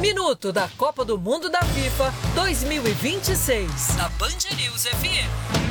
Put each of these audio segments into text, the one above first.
Minuto da Copa do Mundo da FIFA 2026. Na Band News FM.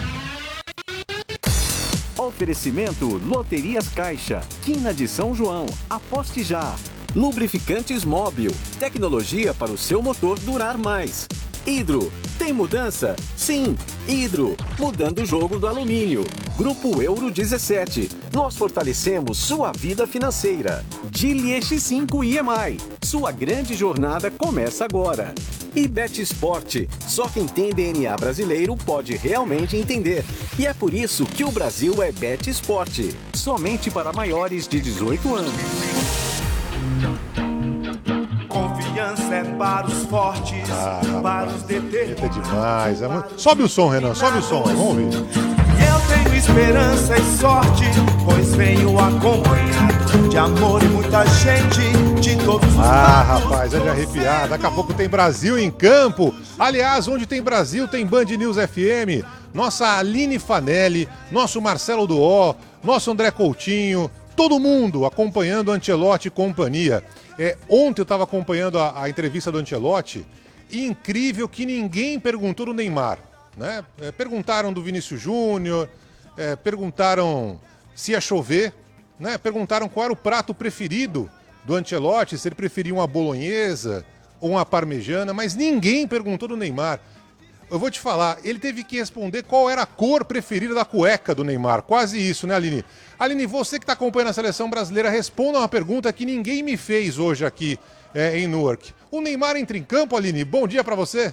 Oferecimento Loterias Caixa, Quina de São João, aposte já. Lubrificantes Móbil, tecnologia para o seu motor durar mais. Hidro, tem mudança? Sim, Hidro, mudando o jogo do alumínio. Grupo Euro 17, nós fortalecemos sua vida financeira. Geely X5 EMI, sua grande jornada começa agora. E Bet Sport, só quem tem DNA brasileiro pode realmente entender. E é por isso que o Brasil é Bet Sport, somente para maiores de 18 anos. Confiança é para os fortes, para os determinados. É demais. Sobe o som, Renan, sobe o som, vamos ouvir. E eu tenho esperança e sorte, pois venho acompanhado de amor e muita gente de todos os lados. Rapaz, é de arrepiar. Daqui a pouco tem Brasil em campo. Aliás, onde tem Brasil, tem Band News FM. Nossa Aline Fanelli, nosso Marcelo Duó, nosso André Coutinho, todo mundo acompanhando Ancelotti e companhia. Ontem eu estava acompanhando a entrevista do Ancelotti e incrível que ninguém perguntou do Neymar, né? Perguntaram do Vinícius Júnior, perguntaram se ia chover, né? Perguntaram qual era o prato preferido do Ancelotti, se ele preferia uma bolonhesa ou uma parmegiana, mas ninguém perguntou do Neymar. Eu vou te falar, ele teve que responder qual era a cor preferida da cueca do Neymar. Quase isso, né, Aline? Aline, você que está acompanhando a seleção brasileira, responda uma pergunta que ninguém me fez hoje aqui em Newark. O Neymar entra em campo, Aline? Bom dia para você.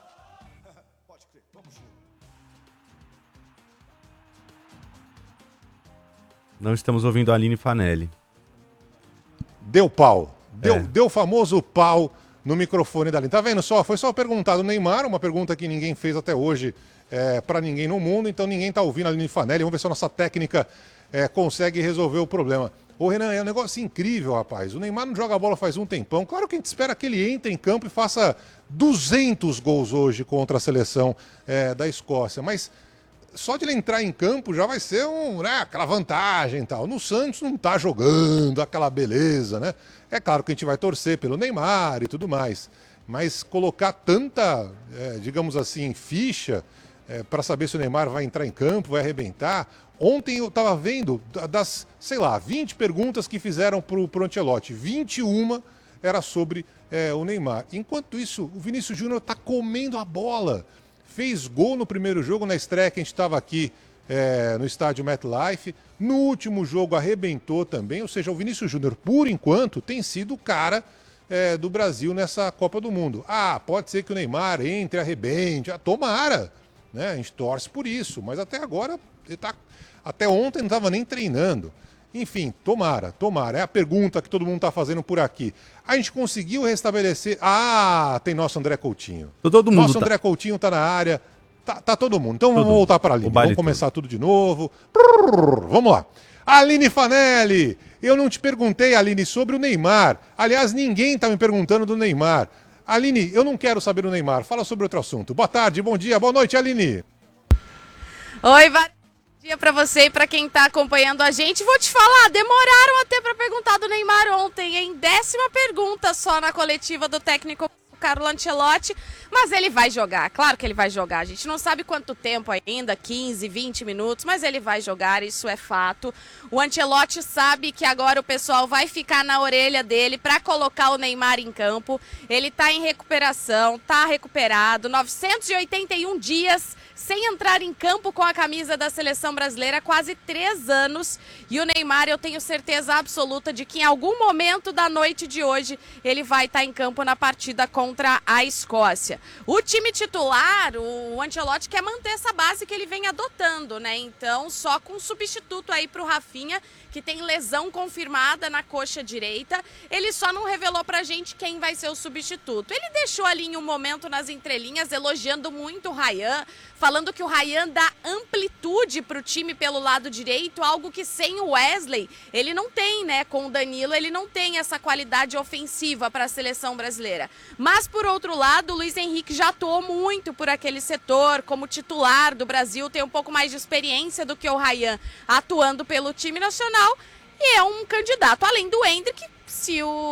Não estamos ouvindo a Aline Fanelli. Deu pau. Deu o famoso pau no microfone da Aline. Tá vendo só? Foi só perguntar do Neymar, uma pergunta que ninguém fez até hoje para ninguém no mundo, então ninguém tá ouvindo a Aline Fanelli. Vamos ver se a nossa técnica consegue resolver o problema. Ô Renan, é um negócio incrível, rapaz. O Neymar não joga bola faz um tempão. Claro que a gente espera que ele entre em campo e faça 200 gols hoje contra a seleção da Escócia, mas só de ele entrar em campo já vai ser aquela vantagem e tal. No Santos não tá jogando aquela beleza, né? É claro que a gente vai torcer pelo Neymar e tudo mais, mas colocar tanta, digamos assim, ficha para saber se o Neymar vai entrar em campo, vai arrebentar. Ontem eu estava vendo das, 20 perguntas que fizeram pro Ancelotti, 21 era sobre o Neymar. Enquanto isso, o Vinícius Júnior está comendo a bola. Fez gol no primeiro jogo, na estreia que a gente estava aqui no estádio MetLife. No último jogo arrebentou também. Ou seja, o Vinícius Júnior, por enquanto, tem sido o cara do Brasil nessa Copa do Mundo. Pode ser que o Neymar entre, arrebente. Tomara, né? A gente torce por isso. Mas até agora, até ontem não estava nem treinando. Enfim, tomara. É a pergunta que todo mundo está fazendo por aqui. A gente conseguiu restabelecer... tem nosso André Coutinho. Todo mundo nosso André Coutinho está na área. Tá todo mundo. Então vamos voltar para a Aline. Vamos começar tudo de novo. Vamos lá. Aline Fanelli. Eu não te perguntei, Aline, sobre o Neymar. Aliás, ninguém está me perguntando do Neymar. Aline, eu não quero saber do Neymar. Fala sobre outro assunto. Boa tarde, bom dia, boa noite, Aline. Oi, bom dia para você e para quem está acompanhando a gente. Vou te falar, demoraram até para perguntar do Neymar ontem, em 10ª pergunta só na coletiva do técnico Carlo Ancelotti, mas ele vai jogar, claro que ele vai jogar, a gente não sabe quanto tempo ainda, 15, 20 minutos, mas ele vai jogar, isso é fato. O Ancelotti sabe que agora o pessoal vai ficar na orelha dele para colocar o Neymar em campo. Ele tá em recuperação, tá recuperado, 981 dias sem entrar em campo com a camisa da seleção brasileira, quase 3 anos, e o Neymar, eu tenho certeza absoluta de que em algum momento da noite de hoje ele vai estar em campo na partida contra a Escócia. O time titular, o Ancelotti quer manter essa base que ele vem adotando, né? Então, só com substituto aí pro Rafinha, que tem lesão confirmada na coxa direita. Ele só não revelou pra gente quem vai ser o substituto. Ele deixou ali em um momento nas entrelinhas, elogiando muito o Ryan, falando que o Ryan dá amplitude pro time pelo lado direito, algo que sem o Wesley ele não tem, né? Com o Danilo ele não tem essa qualidade ofensiva para a seleção brasileira. Mas por outro lado, o Luiz Henrique já atuou muito por aquele setor, como titular do Brasil, tem um pouco mais de experiência do que o Ryan atuando pelo time nacional e é um candidato, além do Endrick, se o